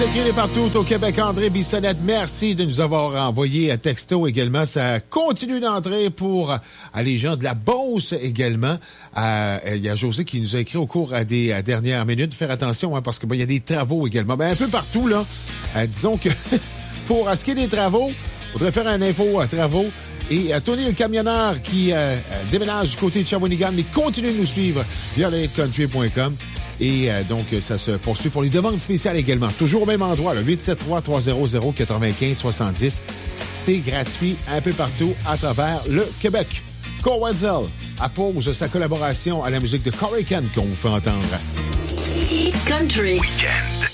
Écrit partout au Québec, André Bissonnette, merci de nous avoir envoyé un texto également. Ça continue d'entrer pour les gens de la Beauce également. Il y a José qui nous a écrit au cours des dernières minutes. Faire attention, parce que il y a des travaux également. Un peu partout, là. Disons que pour ce qui est des travaux, il faudrait faire un info travaux. Et Tony le camionneur qui déménage du côté de Shawinigan, mais continue de nous suivre via le-country.com. Et donc, ça se poursuit pour les demandes spéciales également. Toujours au même endroit, le 873-300-9570. C'est gratuit un peu partout à travers le Québec. Cole Wetzel appose sa collaboration à la musique de Corey Kent qu'on vous fait entendre. Hit Country. Weekend.